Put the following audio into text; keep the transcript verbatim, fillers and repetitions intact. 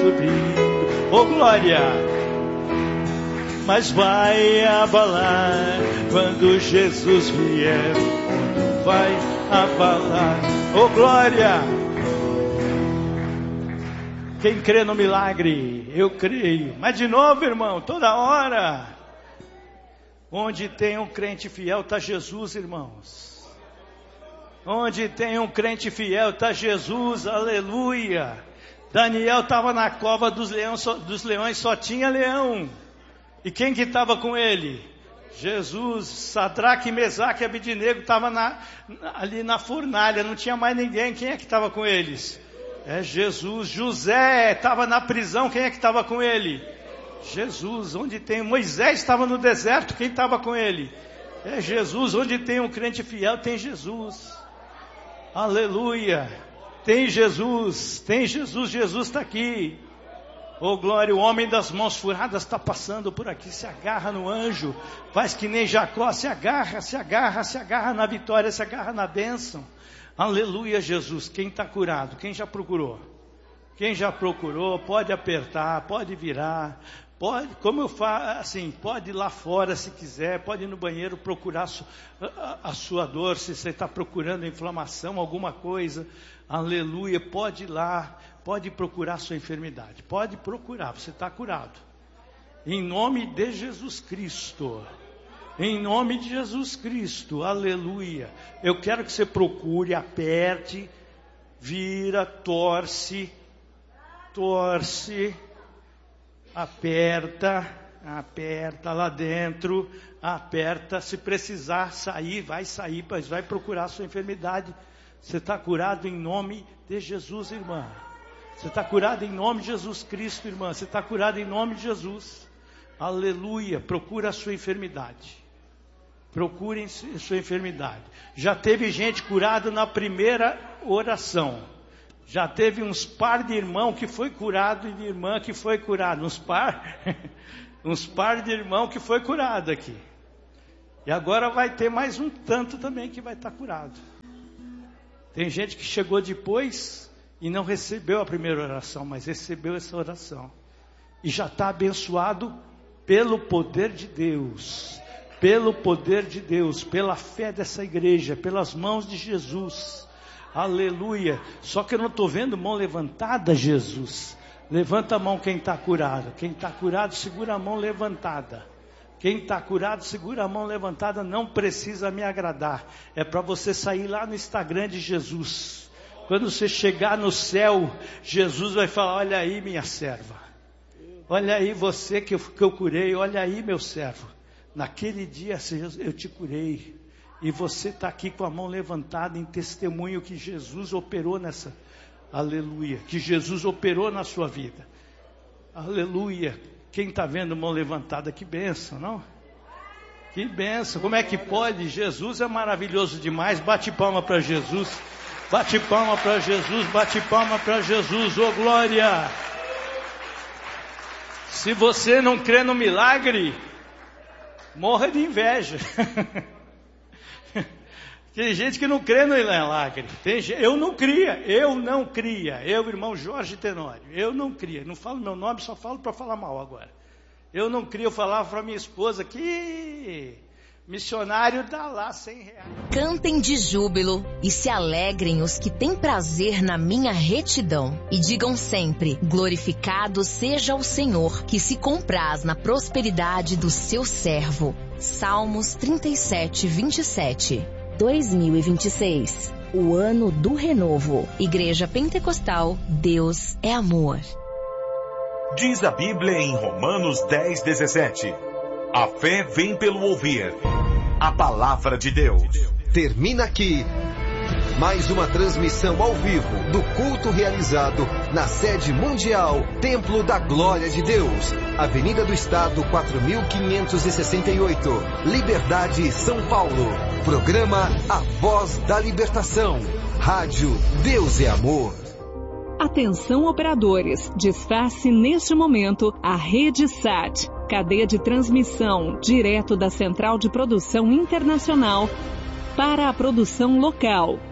subindo. Oh glória! Mas vai abalar quando Jesus vier. Quando vai abalar. Oh glória! Quem crê no milagre, eu creio. Mas de novo, irmão, toda hora. Onde tem um crente fiel, está Jesus, irmãos. Onde tem um crente fiel, está Jesus, aleluia. Daniel estava na cova dos leões, só, dos leões, só tinha leão. E quem que estava com ele? Jesus. Sadraque, Mesaque e Abednego estavam na, ali na fornalha, não tinha mais ninguém. Quem é que estava com eles? É Jesus. José estava na prisão, quem é que estava com ele? Jesus. Onde tem Moisés estava no deserto, quem estava com ele? É Jesus. Onde tem um crente fiel, tem Jesus. Aleluia. Tem Jesus, tem Jesus, Jesus está aqui. Oh glória, o homem das mãos furadas está passando por aqui, se agarra no anjo, faz que nem Jacó, se agarra, se agarra, se agarra na vitória, se agarra na bênção. Aleluia, Jesus. Quem está curado? Quem já procurou? Quem já procurou, pode apertar, pode virar, pode, como eu falo, assim, pode ir lá fora se quiser, pode ir no banheiro procurar a, a, a sua dor, se você está procurando inflamação, alguma coisa, aleluia, pode ir lá, pode procurar a sua enfermidade, pode procurar, você está curado, em nome de Jesus Cristo, em nome de Jesus Cristo, aleluia. Eu quero que você procure, aperte, vira, torce, torce, aperta, aperta lá dentro, aperta, se precisar sair, vai sair, mas vai procurar a sua enfermidade. Você está curado em nome de Jesus, irmã. Você está curado em nome de Jesus Cristo, irmã. Você está curado em nome de Jesus. Aleluia. Procura a sua enfermidade. Procurem a sua enfermidade. Já teve gente curada na primeira oração. Já teve uns par de irmão que foi curado e de irmã que foi curado. Uns par, uns par de irmão que foi curado aqui. E agora vai ter mais um tanto também que vai estar curado. Tem gente que chegou depois e não recebeu a primeira oração, mas recebeu essa oração. E já está abençoado pelo poder de Deus. Pelo poder de Deus, pela fé dessa igreja, pelas mãos de Jesus. Aleluia. Só que eu não estou vendo mão levantada, Jesus. Levanta a mão quem está curado. Quem está curado, segura a mão levantada. Quem está curado, segura a mão levantada. Não precisa me agradar. É para você sair lá no Instagram de Jesus. Quando você chegar no céu, Jesus vai falar: olha aí minha serva. Olha aí você que eu, que eu curei. Olha aí meu servo. Naquele dia eu te curei. E você está aqui com a mão levantada em testemunho que Jesus operou nessa, aleluia, que Jesus operou na sua vida, aleluia. Quem está vendo mão levantada, que bênção, não? Que bênção, como é que pode? Jesus é maravilhoso demais. Bate palma para Jesus, bate palma para Jesus, bate palma para Jesus, ô glória. Se você não crê no milagre, morra de inveja. Tem gente que não crê no milagre. Tem gente, eu não cria, eu não cria. Eu, irmão Jorge Tenório, eu não cria. Não falo meu nome, só falo para falar mal agora. Eu não cria, eu falava para minha esposa que missionário dá lá cem reais. Cantem de júbilo e se alegrem os que têm prazer na minha retidão. E digam sempre: glorificado seja o Senhor, que se compraz na prosperidade do seu servo. Salmos trinta e sete, vinte e sete. dois mil e vinte e seis, o ano do renovo. Igreja Pentecostal, Deus é amor. Diz a Bíblia em Romanos dez, dezessete. A fé vem pelo ouvir a palavra de Deus. Termina aqui mais uma transmissão ao vivo do culto realizado na sede mundial Templo da Glória de Deus, Avenida do Estado quatro mil quinhentos e sessenta e oito, Liberdade, São Paulo. Programa A Voz da Libertação. Rádio Deus é Amor. Atenção operadores, desface neste momento a Rede Sat, cadeia de transmissão direto da Central de Produção Internacional para a produção local.